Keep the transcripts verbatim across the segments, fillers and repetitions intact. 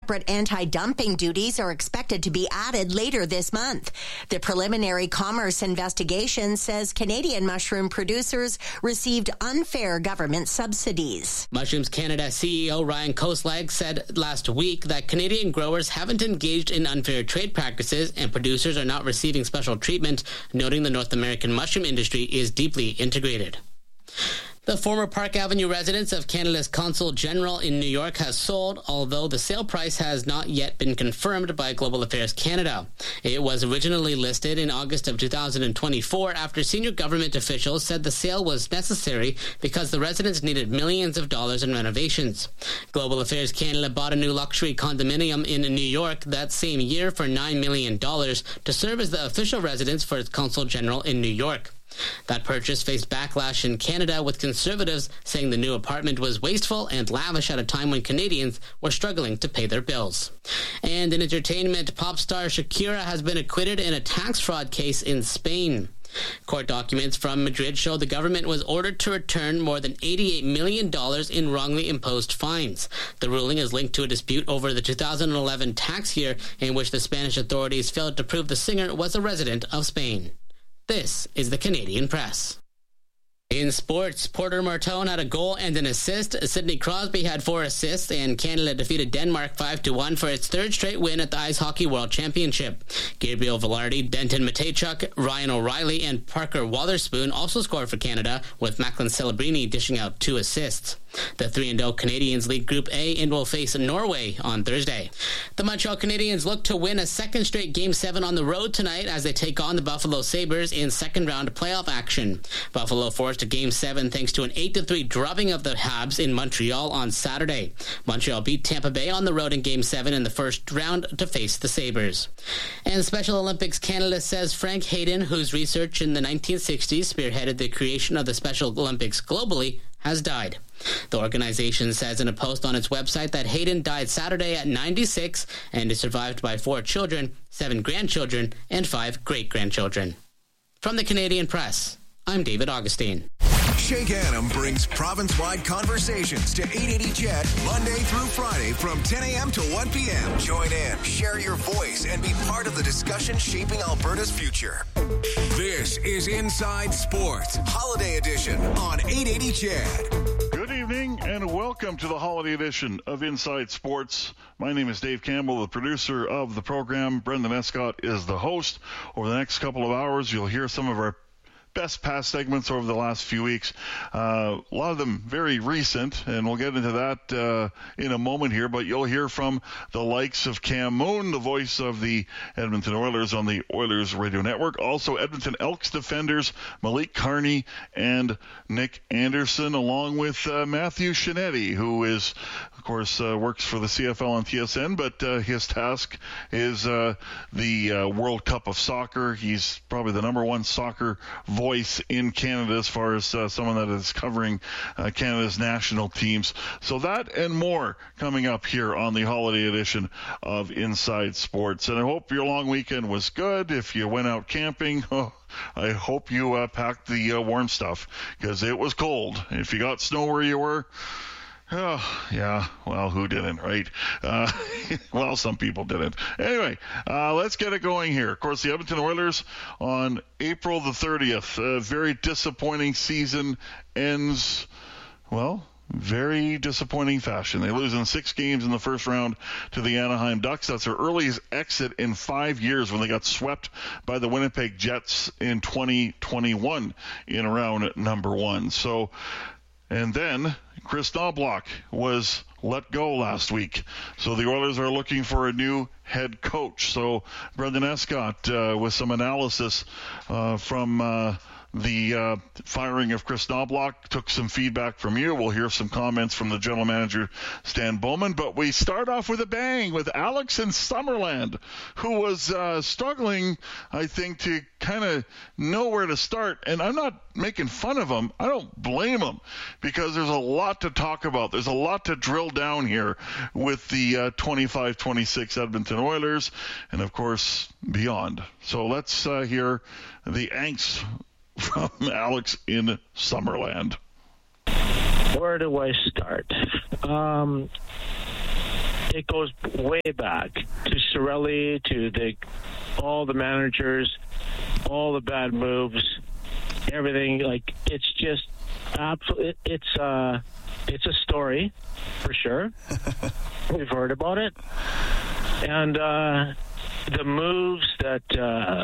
separate anti-dumping duties are expected to be added later this month. The preliminary commerce investigation says Canadian mushroom producers received unfair government subsidies. Mushrooms Canada C E O Ryan Koslag said last week that Canadian growers haven't engaged in unfair trade practices and producers are not receiving special treatment, noting the North American mushroom industry is deeply integrated. The former Park Avenue residence of Canada's Consul General in New York has sold, although the sale price has not yet been confirmed by Global Affairs Canada. It was originally listed in August of two thousand twenty-four after senior government officials said the sale was necessary because the residence needed millions of dollars in renovations. Global Affairs Canada bought a new luxury condominium in New York that same year for nine million dollars to serve as the official residence for its Consul General in New York. That purchase faced backlash in Canada, with conservatives saying the new apartment was wasteful and lavish at a time when Canadians were struggling to pay their bills. And in entertainment, pop star Shakira has been acquitted in a tax fraud case in Spain. Court documents from Madrid show the government was ordered to return more than eighty-eight million dollars in wrongly imposed fines. The ruling is linked to a dispute over the two thousand eleven tax year in which the Spanish authorities failed to prove the singer was a resident of Spain. This is the Canadian Press. In sports, Porter Martone had a goal and an assist. Sidney Crosby had four assists, and Canada defeated Denmark five to one for its third straight win at the Ice Hockey World Championship. Gabriel Velarde, Denton Mateychuk, Ryan O'Reilly, and Parker Wotherspoon also scored for Canada, with Macklin Celebrini dishing out two assists. The three and oh Canadians lead Group A and will face Norway on Thursday. The Montreal Canadiens look to win a second straight Game seven on the road tonight as they take on the Buffalo Sabres in second-round playoff action. Buffalo forced a Game seven thanks to an eight to three drubbing of the Habs in Montreal on Saturday. Montreal beat Tampa Bay on the road in Game seven in the first round to face the Sabres. And Special Olympics Canada says Frank Hayden, whose research in the nineteen sixties spearheaded the creation of the Special Olympics globally, has died. The organization says in a post on its website that Hayden died Saturday at ninety-six and is survived by four children, seven grandchildren, and five great-grandchildren. From the Canadian Press, I'm David Augustine. Shake Adam brings province-wide conversations to eight eighty C H E D Monday through Friday from ten a.m. to one p.m. Join in, share your voice, and be part of the discussion shaping Alberta's future. This is Inside Sports, Holiday Edition on eight eighty C H E D. Good evening and welcome to the Holiday Edition of Inside Sports. My name is Dave Campbell, the producer of the program. Brendan Escott is the host. Over the next couple of hours, you'll hear some of our best past segments over the last few weeks. Uh, a lot of them very recent, and we'll get into that uh, in a moment here, but you'll hear from the likes of Cam Moon, the voice of the Edmonton Oilers on the Oilers Radio Network. Also, Edmonton Elks defenders Malik Carney and Nick Anderson, along with uh, Matthew Shinetti, who is, of course, uh, works for the C F L on T S N, but uh, his task is uh, the uh, World Cup of Soccer. He's probably the number one soccer voice in Canada as far as uh, someone that is covering uh, Canada's national teams. So that and more coming up here on the holiday edition of Inside Sports. And I hope your long weekend was good. If you went out camping, oh, I hope you uh, packed the uh, warm stuff, because it was cold. If you got snow where you were, oh, yeah, well, who didn't, right? Uh, well, some people didn't. Anyway, uh, let's get it going here. Of course, the Edmonton Oilers on April the thirtieth. A very disappointing season ends, well, very disappointing fashion. They lose in six games in the first round to the Anaheim Ducks. That's their earliest exit in five years when they got swept by the Winnipeg Jets in twenty twenty-one in round number one. So, and then Chris Knobloch was let go last week. So the Oilers are looking for a new head coach. So Brendan Escott uh, with some analysis uh, from uh, the uh, firing of Chris Knobloch. Took some feedback from you. We'll hear some comments from the general manager, Stan Bowman. But we start off with a bang with Alex in Summerland, who was uh, struggling, I think, to kind of know where to start. And I'm not making fun of him. I don't blame him, because there's a lot to talk about. There's a lot to drill down here with the uh, twenty-five twenty-six Edmonton Oilers and, of course, beyond. So let's uh, hear the angst from Alex in Summerland. Where do I start? Um, it goes way back to Cirelli, to the all the managers, all the bad moves, everything. Like, it's just absolutely, it's uh, it's a story for sure. We've heard about it, and uh, the moves that uh,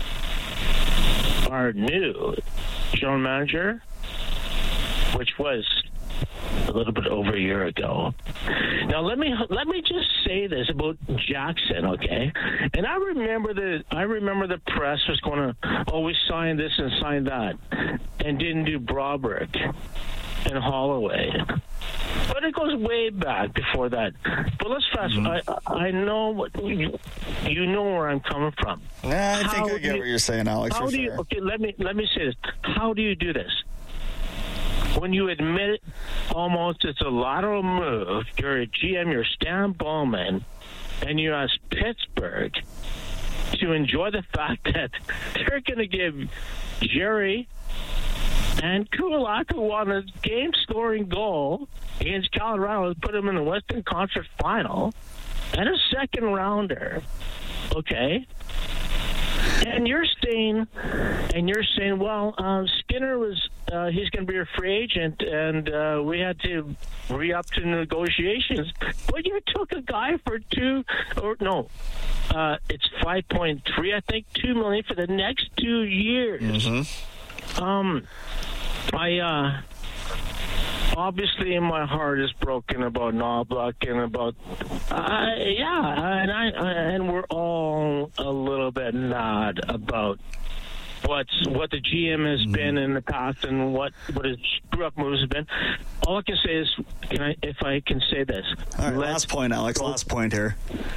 our new general manager, which was a little bit over a year ago. Now let me let me just say this about Jackson, okay? And I remember the I remember the press was going to, oh, we signed this and signed that, and didn't do Broberg and Holloway. But it goes way back before that. But let's fast. Mm-hmm. I I know what you, you know where I'm coming from. Yeah, I how think I get you, what you're saying, Alex. How for do sure. you? Okay, let me let me say this. How do you do this? When you admit it, almost it's a lateral move, you're a G M, you're Stan Bowman, and you ask Pittsburgh to enjoy the fact that they're going to give Jerry and Kulak, who won a game-scoring goal against Colorado, put him in the Western Conference Final, and a second-rounder, okay? And you're saying, and you're saying, well, uh, Skinner was, uh, he's going to be a free agent, and uh, we had to re-up to negotiations. But you took a guy for two, or no, uh, it's five point three, I think, two million for the next two years. Mm-hmm. Um, I, uh, obviously, in my heart is broken about Knoblauch and about, uh, yeah, and I, and we're all a little bit mad about what's what the G M has mm-hmm. been in the past and what what his screw up moves have been. All I can say is, can I, if I can say this. All right, last point, Alex. Go. Last point here.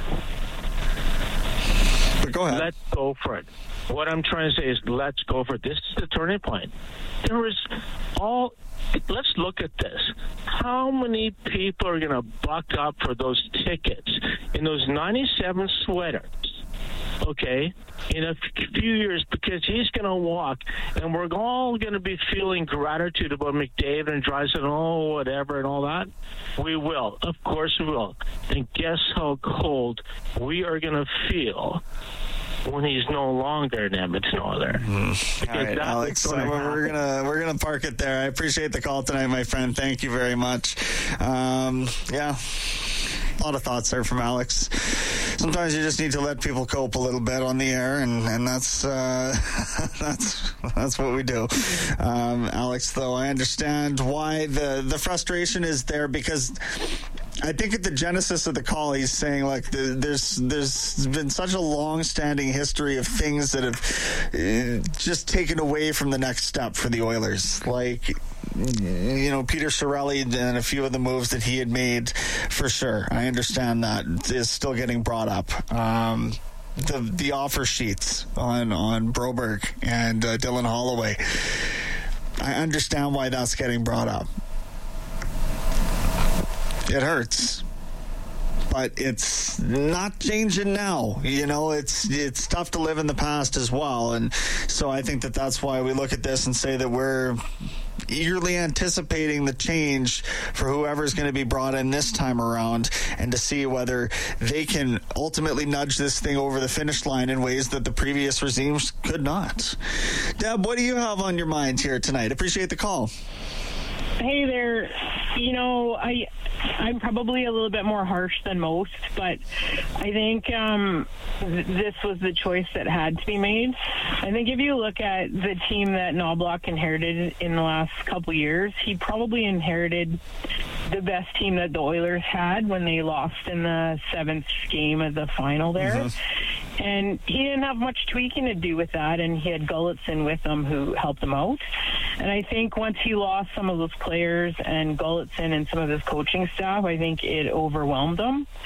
But go ahead. Let's go for it. What I'm trying to say is, let's go for it. This is the turning point. There is all. Let's look at this. How many people are going to buck up for those tickets in those ninety-seven sweaters, okay, in a few years, because he's going to walk, and we're all going to be feeling gratitude about McDavid and Draisaitl, oh, whatever, and all that? We will. Of course we will. And guess how cold we are going to feel when he's no longer an Edmonton Oiler. Mm. All right, Alex, gonna we're gonna we're gonna park it there. I appreciate the call tonight, my friend. Thank you very much. Um, yeah, a lot of thoughts there from Alex. Sometimes you just need to let people cope a little bit on the air, and and that's uh, that's that's what we do. Um, Alex, though, I understand why the the frustration is there, because I think at the genesis of the call, he's saying, like, the, there's there's been such a long-standing history of things that have uh, just taken away from the next step for the Oilers. Like, you know, Peter Cirelli and a few of the moves that he had made, for sure. I understand that is still getting brought up. Um, the the offer sheets on, on Broberg and uh, Dylan Holloway, I understand why that's getting brought up. It hurts, but it's not changing now. You know, it's it's tough to live in the past as well, and so I think that that's why we look at this and say that we're eagerly anticipating the change for whoever's going to be brought in this time around, and to see whether they can ultimately nudge this thing over the finish line in ways that the previous regimes could not. Deb, what do you have on your mind here tonight? Appreciate the call. Hey there. You know, I, I'm probably a little bit more harsh than most, but I think um, th- this was the choice that had to be made. I think if you look at the team that Knoblauch inherited in the last couple years, he probably inherited the best team that the Oilers had when they lost in the seventh game of the final there. Mm-hmm. And he didn't have much tweaking to do with that, and he had Gulutzan with him who helped him out. And I think once he lost some of those players and Gulutzan and some of his coaching staff, I think it overwhelmed him.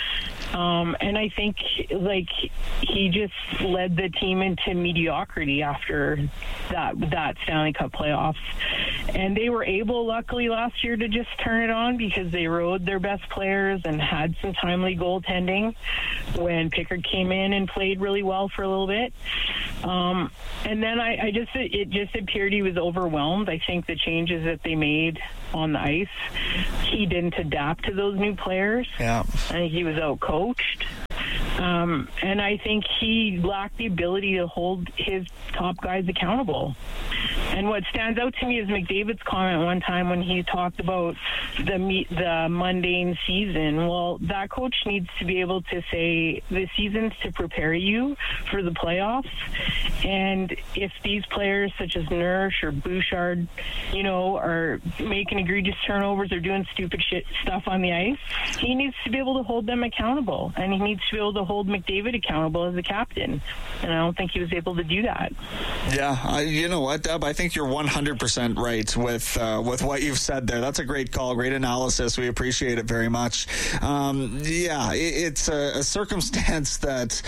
Um, and I think, like, he just led the team into mediocrity after that that Stanley Cup playoffs. And they were able, luckily, last year to just turn it on because they rode their best players and had some timely goaltending when Pickard came in and played really well for a little bit. Um, and then I, I just it just appeared he was overwhelmed. I think the changes that they made on the ice, he didn't adapt to those new players. Yeah. I think he was out-coached. Um, and I think he lacked the ability to hold his top guys accountable. And what stands out to me is McDavid's comment one time when he talked about the meet, the mundane season. Well, that coach needs to be able to say the season's to prepare you for the playoffs. And if these players such as Nurse or Bouchard, you know, are making egregious turnovers or doing stupid shit stuff on the ice, he needs to be able to hold them accountable. And he needs to be able to hold McDavid accountable as a captain. And I don't think he was able to do that. Yeah, I, you know what, Deb? I think you're one hundred percent right with uh, with what you've said there. That's a great call, great analysis. We appreciate it very much. Um, yeah, it, it's a, a circumstance that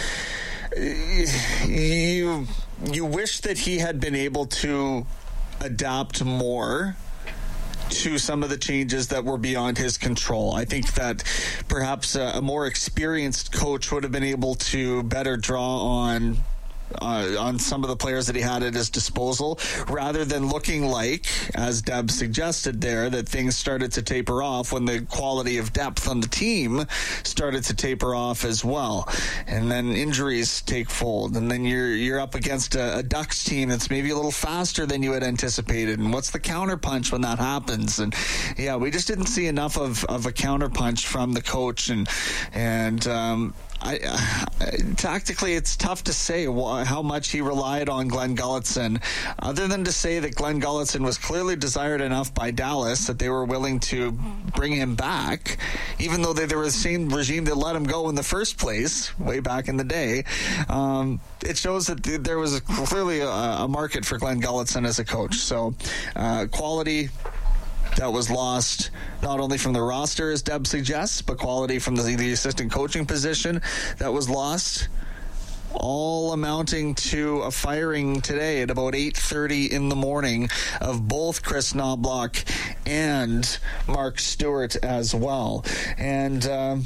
you you wish that he had been able to adapt more to some of the changes that were beyond his control. I think that perhaps a, a more experienced coach would have been able to better draw on Uh, on some of the players that he had at his disposal, rather than looking like, as Deb suggested there, that things started to taper off when the quality of depth on the team started to taper off as well. And then injuries take fold, and then you're you're up against a, a Ducks team that's maybe a little faster than you had anticipated. And what's the counterpunch when that happens? And yeah, we just didn't see enough of, of a counterpunch from the coach, and and um I, uh, tactically, it's tough to say wh- how much he relied on Glenn Gulutzan, other than to say that Glenn Gulutzan was clearly desired enough by Dallas that they were willing to bring him back, even though they, they were the same regime that let him go in the first place, way back in the day. Um, it shows that th- there was a, clearly a, a market for Glenn Gulutzan as a coach. So, uh, quality that was lost not only from the roster, as Deb suggests, but quality from the, the assistant coaching position that was lost, all amounting to a firing today at about eight thirty in the morning of both Chris Knobloch and Mark Stewart as well. And um,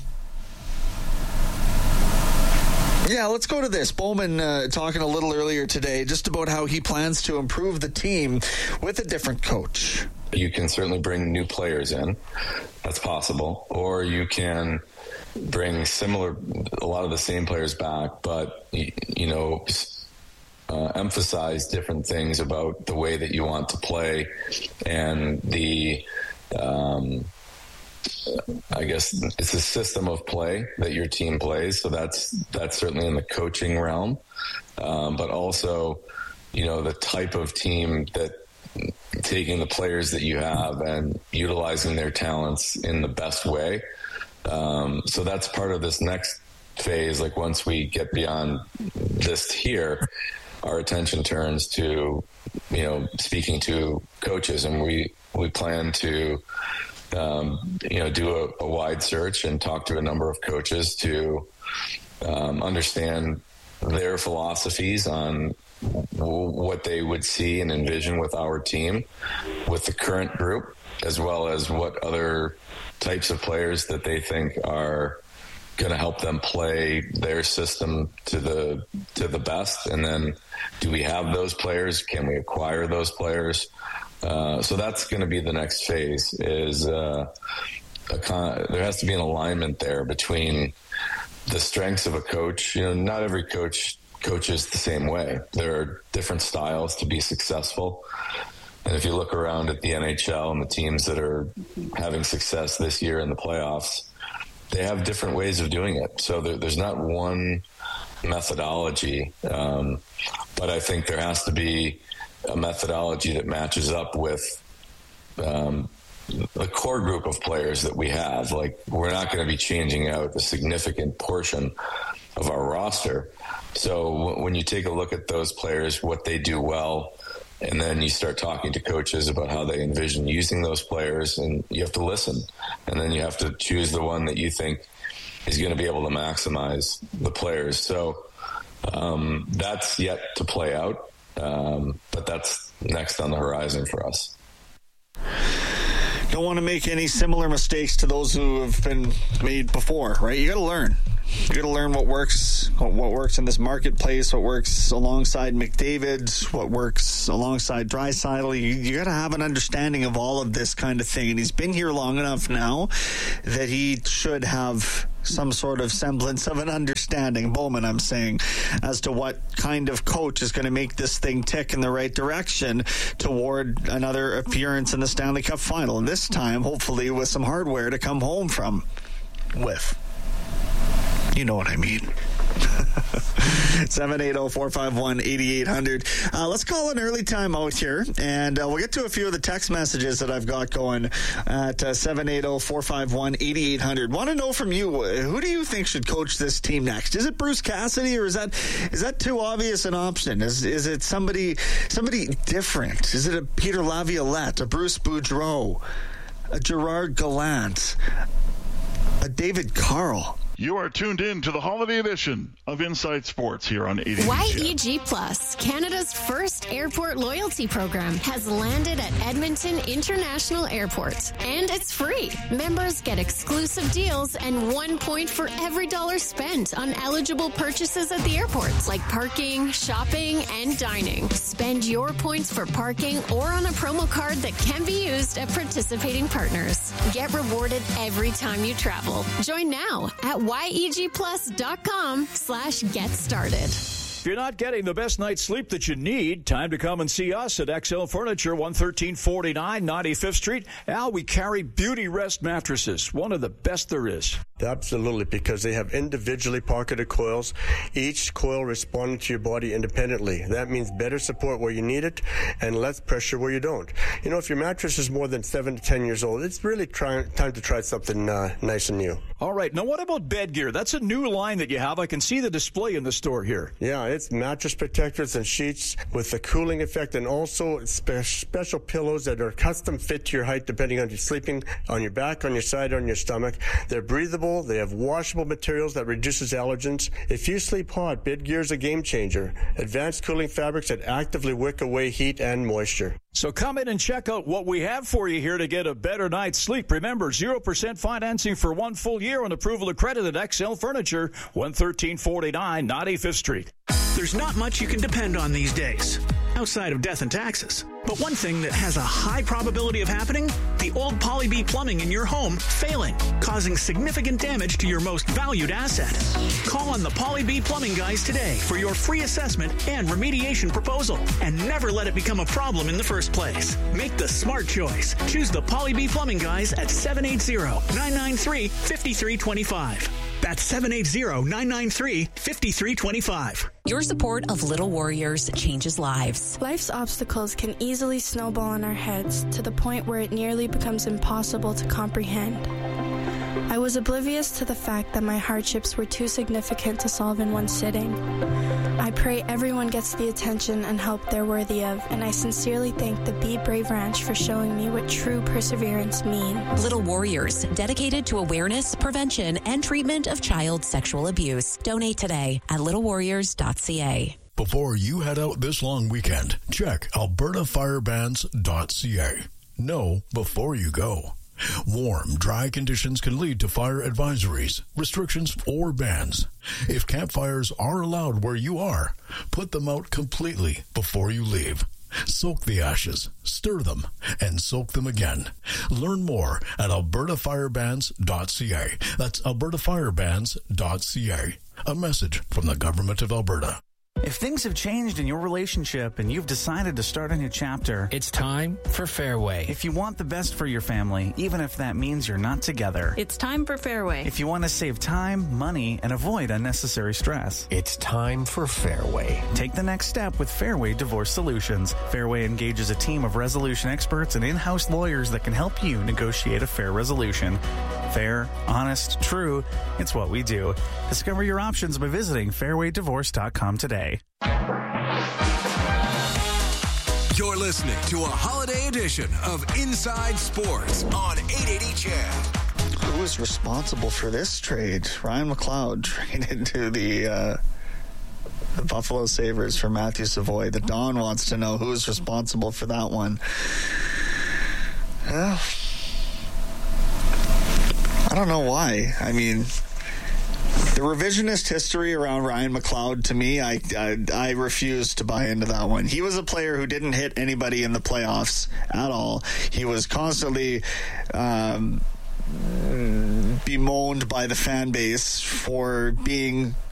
yeah, let's go to this. Bowman uh, talking a little earlier today just about how he plans to improve the team with a different coach. You can certainly bring new players in. That's possible. Or you can bring similar, a lot of the same players back, but, you know, uh, emphasize different things about the way that you want to play and the, um, I guess it's a system of play that your team plays. So that's, that's certainly in the coaching realm. Um, but also, you know, the type of team that, taking the players that you have and utilizing their talents in the best way. Um, so that's part of this next phase. Like once we get beyond this here, our attention turns to, you know, speaking to coaches, and we, we plan to, um, you know, do a, a wide search and talk to a number of coaches to um, understand their philosophies on what they would see and envision with our team, with the current group, as well as what other types of players that they think are going to help them play their system to the to the best. And then, do we have those players? Can we acquire those players? Uh, so that's going to be the next phase. Is uh, a con- there has to be an alignment there between the strengths of a coach. You know, not every coach coaches the same way. There are different styles to be successful. And if you look around at the N H L and the teams that are having success this year in the playoffs, they have different ways of doing it. So there, there's not one methodology. Um, but I think there has to be a methodology that matches up with um, the core group of players that we have. Like, we're not going to be changing out a significant portion of our roster. So when you take a look at those players, what they do well, and then you start talking to coaches about how they envision using those players, and you have to listen. And then you have to choose the one that you think he's going to be able to maximize the players. So um, that's yet to play out, um, but that's next on the horizon for us. Don't want to make any similar mistakes to those who have been made before, right? You got to learn. You got to learn what works, what works in this marketplace, what works alongside McDavid, what works alongside Draisaitl. You, you got to have an understanding of all of this kind of thing. And he's been here long enough now that he should have some sort of semblance of an understanding, Bowman, I'm saying, as to what kind of coach is going to make this thing tick in the right direction toward another appearance in the Stanley Cup final. And this time, hopefully, with some hardware to come home from with. You know what I mean. seven eight zero, four five one, eight eight zero zero. Uh, let's call an early timeout here, and uh, we'll get to a few of the text messages that I've got going at uh, seven eight zero, four five one, eight eight zero zero. Want to know from you, who do you think should coach this team next? Is it Bruce Cassidy, or is that is that too obvious an option? Is is it somebody somebody different? Is it a Peter Laviolette, a Bruce Boudreau, a Gerard Gallant, a David Carl? You are tuned in to the holiday edition of Inside Sports here on eighty. Y E G Plus, Canada's first airport loyalty program, has landed at Edmonton International Airport. And it's free. Members get exclusive deals and one point for every dollar spent on eligible purchases at the airport, like parking, shopping, and dining. Spend your points for parking or on a promo card that can be used at participating partners. Get rewarded every time you travel. Join now at Y E G plus dot com slash get started. If you're not getting the best night's sleep that you need, time to come and see us at X L Furniture, one thirteen forty-nine ninety-fifth Street. Al, we carry Beauty Rest mattresses, one of the best there is. Absolutely, because they have individually pocketed coils, each coil responding to your body independently. That means better support where you need it and less pressure where you don't. You know, if your mattress is more than seven to ten years old, it's really try, time to try something uh, nice and new. All right. Now, what about bed gear? That's a new line that you have. I can see the display in the store here. Yeah, it's mattress protectors and sheets with the cooling effect, and also spe- special pillows that are custom fit to your height depending on your sleeping on your back, on your side, on your stomach. They're breathable. They have washable materials that reduces allergens. If you sleep hot, Bed Gear is a game changer. Advanced cooling fabrics that actively wick away heat and moisture. So come in and check out what we have for you here to get a better night's sleep. Remember, zero percent financing for one full year on approval of credit at X L Furniture, one thirteen forty-nine ninety-fifth Street. There's not much you can depend on these days, outside of death and taxes. But one thing that has a high probability of happening, the old Poly-B plumbing in your home failing, causing significant damage to your most valued asset. Call on the Poly-B plumbing guys today for your free assessment and remediation proposal, and never let it become a problem in the first place. Make the smart choice. Choose the Poly-B plumbing guys at seven eight zero, nine nine three, five three two five. That's seven eight zero, nine nine three, five three two five. Your support of Little Warriors changes lives. Life's obstacles can easily snowball in our heads to the point where it nearly becomes impossible to comprehend. I was oblivious to the fact that my hardships were too significant to solve in one sitting. I pray everyone gets the attention and help they're worthy of, and I sincerely thank the Be Brave Ranch for showing me what true perseverance means. Little Warriors, dedicated to awareness, prevention, and treatment of child sexual abuse. Donate today at little warriors dot c a. Before you head out this long weekend, check alberta firebans dot c a. Know before you go. Warm, dry conditions can lead to fire advisories, restrictions, or bans. If campfires are allowed where you are, put them out completely before you leave. Soak the ashes, stir them, and soak them again. Learn more at alberta firebans dot c a. That's alberta firebans dot c a. A message from the Government of Alberta. If things have changed in your relationship and you've decided to start a new chapter, it's time for Fairway. If you want the best for your family, even if that means you're not together, it's time for Fairway. If you want to save time, money, and avoid unnecessary stress, it's time for Fairway. Take the next step with Fairway Divorce Solutions. Fairway engages a team of resolution experts and in-house lawyers that can help you negotiate a fair resolution. Fair, honest, true, it's what we do. Discover your options by visiting fairway divorce dot com today. You're listening to a holiday edition of Inside Sports on eight eighty C H E D. Who was responsible for this trade? Ryan McLeod traded to the uh, the Buffalo Sabres for Matthew Savoy. The Dawn wants to know who's responsible for that one. Well, I don't know why. I mean, the revisionist history around Ryan McLeod, to me, I, I I refuse to buy into that one. He was a player who didn't hit anybody in the playoffs at all. He was constantly um, bemoaned by the fan base for being